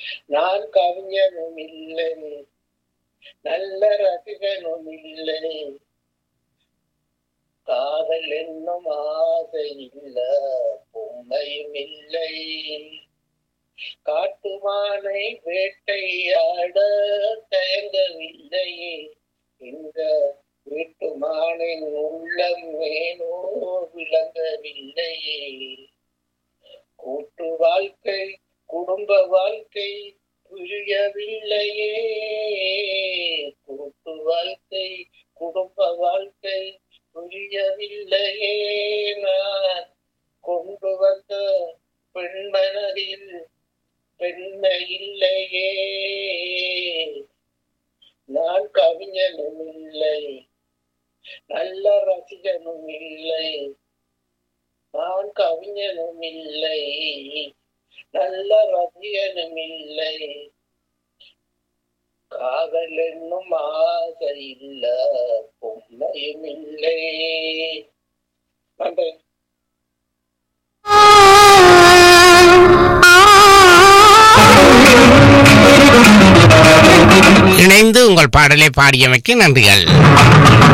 நான் கவிஞனும் இல்லை, நல்ல ரசிகனும் இல்லை, காதல் என்னும் ஆசை இல்ல, உண்மையும் இல்லை. காட்டுமானை வேட்டையாட தயங்கவில்லை, இந்த வீட்டுமானின் உள்ளம் ஏனோ விளங்கவில்லை. கூட்டு வாழ்க்கை குடும்ப வாழ்க்கை புரியவில்லையே, கூட்டு வாழ்க்கை குடும்ப வாழ்க்கை புரியவில்லையே. நான் கொண்டு வந்த பெண்மனதில் பெண்மை இல்லையே. நான் கவிஞனும் இல்லை, நல்ல ரசிகனும் இல்லை, நான் கவிஞனும் இல்லை, நல்ல ரசிகனும் இல்லை, காதல் என்னும் ஆசை இல்ல, உண்மையும் இல்லை. நன்றி. இணைந்து உங்கள் பாடலை பாடியமைக்கு நன்றிகள்.